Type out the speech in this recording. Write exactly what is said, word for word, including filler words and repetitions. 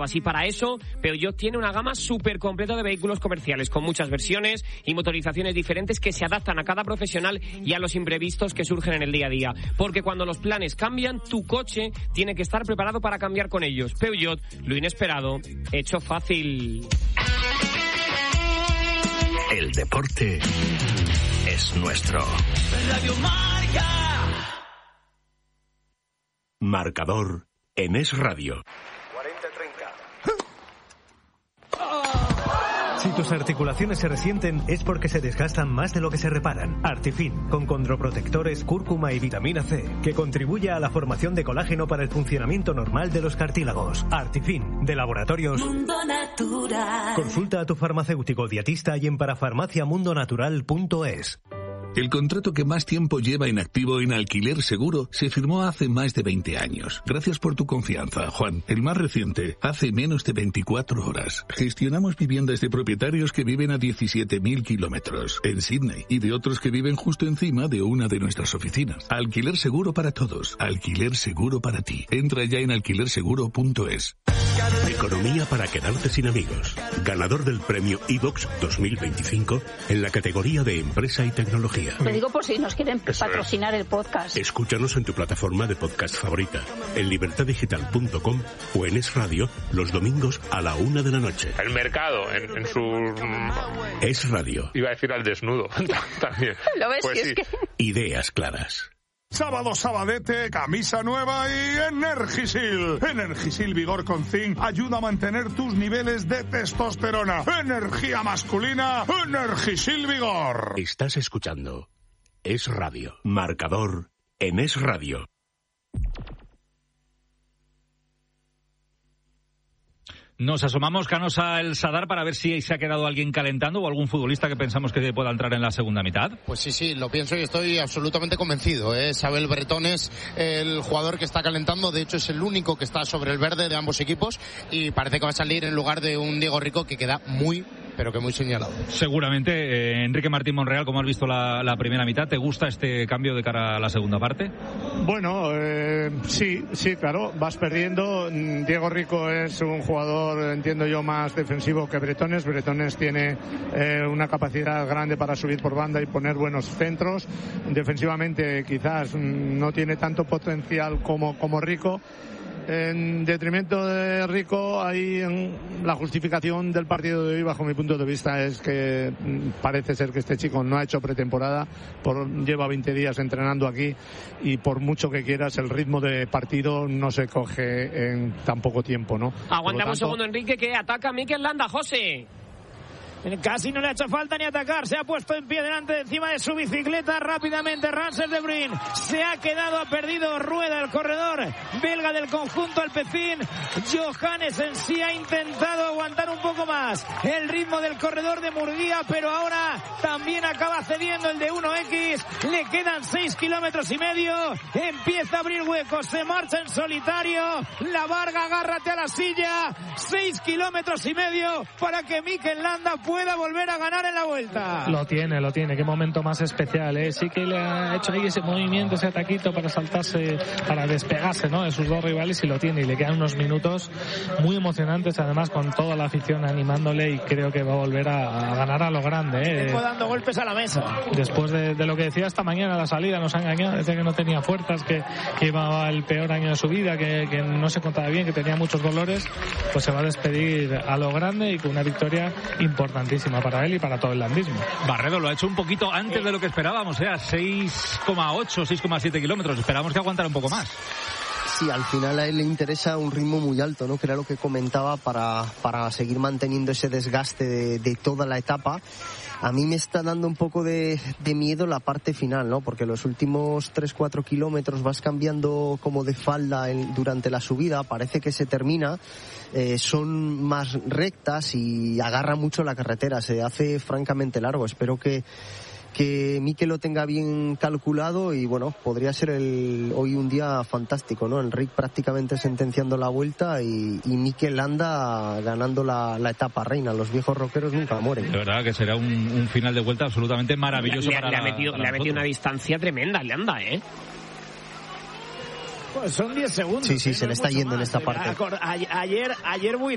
nuevas. Y para eso, Peugeot tiene una gama súper completa de vehículos comerciales, con muchas versiones y motorizaciones diferentes que se adaptan a cada profesional y a los imprevistos que surgen en el día a día. Porque cuando los planes cambian, tu coche tiene que estar preparado para cambiar con ellos. Peugeot, lo inesperado, hecho fácil. El deporte es nuestro. Radio Marca. Marcador en Es Radio. cuarenta treinta. Si tus articulaciones se resienten es porque se desgastan más de lo que se reparan. Artifin, con condroprotectores, cúrcuma y vitamina C, que contribuye a la formación de colágeno para el funcionamiento normal de los cartílagos. Artifin, de Laboratorios Mundo Natural. Consulta a tu farmacéutico dietista y en parafarmacia mundo natural punto es. El contrato que más tiempo lleva en activo en Alquiler Seguro se firmó hace más de veinte años. Gracias por tu confianza, Juan. El más reciente, hace menos de veinticuatro horas. Gestionamos viviendas de propietarios que viven a diecisiete mil kilómetros en Sydney y de otros que viven justo encima de una de nuestras oficinas. Alquiler Seguro para todos. Alquiler Seguro para ti. Entra ya en alquiler seguro punto es. Economía para quedarte sin amigos. Ganador del premio iVox dos mil veinticinco en la categoría de Empresa y Tecnología. Lo digo por si nos quieren patrocinar el podcast. Escúchanos en tu plataforma de podcast favorita, en libertad digital punto com o en Es Radio, los domingos a la una de la noche. El mercado, en, en su... Es Radio. Iba a decir al desnudo también. ¿Lo ves? Pues Si sí. es que... Ideas claras. Sábado, sabadete, camisa nueva y Energisil. Energisil Vigor con Zinc ayuda a mantener tus niveles de testosterona. Energía masculina, Energisil Vigor. Estás escuchando Es Radio. Marcador en Es Radio. Nos asomamos, Canosa, el Sadar para ver si se ha quedado alguien calentando o algún futbolista que pensamos que pueda entrar en la segunda mitad. Pues sí, sí, lo pienso y estoy absolutamente convencido. ¿eh? Sabel Bretón es el jugador que está calentando, de hecho es el único que está sobre el verde de ambos equipos y parece que va a salir en lugar de un Diego Rico que queda muy, pero que muy señalado. Seguramente, eh, Enrique Martín Monreal, como has visto la, la primera mitad, ¿te gusta este cambio de cara a la segunda parte? Bueno, eh, sí, sí, claro, vas perdiendo. Diego Rico es un jugador, entiendo yo, más defensivo que Bretones. Bretones tiene eh, una capacidad grande para subir por banda y poner buenos centros. Defensivamente quizás no tiene tanto potencial como, como Rico. En detrimento de Rico, ahí en la justificación del partido de hoy, bajo mi punto de vista, es que parece ser que este chico no ha hecho pretemporada, por, lleva veinte días entrenando aquí y por mucho que quieras, el ritmo de partido no se coge en tan poco tiempo, ¿no? Aguantamos un segundo, Enrique, que ataca Mikel Landa, José. Casi no le ha hecho falta ni atacar, se ha puesto en pie delante de encima de su bicicleta rápidamente Ranser de Bruin, se ha quedado, ha perdido rueda el corredor belga del conjunto alpecín. Johannessen sí ha intentado aguantar un poco más el ritmo del corredor de Murguía, pero ahora también acaba cediendo el de uno equis, le quedan seis kilómetros y medio, empieza a abrir huecos, se marcha en solitario, la Varga, agárrate a la silla, seis kilómetros y medio para que Mikel Landa pueda volver a ganar en la vuelta. Lo tiene, lo tiene, qué momento más especial, ¿eh? Sí que le ha hecho ahí ese movimiento, ese ataquito para saltarse, para despegarse, ¿no?, de sus dos rivales, y lo tiene, y le quedan unos minutos muy emocionantes, además con toda la afición animándole, y creo que va a volver a, a ganar a lo grande, ¿eh? Vengo dando golpes a la mesa. Después de, de lo que decía esta mañana, la salida nos ha engañado, decía que no tenía fuerzas, que, que iba el peor año de su vida, que, que no se contaba bien, que tenía muchos dolores, pues se va a despedir a lo grande y con una victoria importantísima para él y para todo el landismo. Barredo lo ha hecho un poquito antes de lo que esperábamos, era seis coma ocho, seis coma siete kilómetros, esperamos que aguantara un poco más. Sí, al final a él le interesa un ritmo muy alto, ¿no? Que era lo que comentaba, para, para seguir manteniendo ese desgaste de, de toda la etapa. A mí me está dando un poco de, de miedo la parte final, ¿no? Porque los últimos tres cuatro kilómetros vas cambiando como de falda en, durante la subida, parece que se termina, eh, son más rectas y agarra mucho la carretera, se hace francamente largo. Espero que que Mikel lo tenga bien calculado y bueno, podría ser el, hoy un día fantástico, ¿no? Enric prácticamente sentenciando la vuelta y, y Mikel Landa ganando la, la etapa reina. Los viejos rockeros nunca mueren. De verdad que será un, un final de vuelta absolutamente maravilloso. Le, para le, la, ha metido, para le ha metido una distancia tremenda, Landa, ¿eh? Pues son diez segundos. Sí, sí, ¿eh? se no le está yendo más. en esta parte. Ayer, ayer muy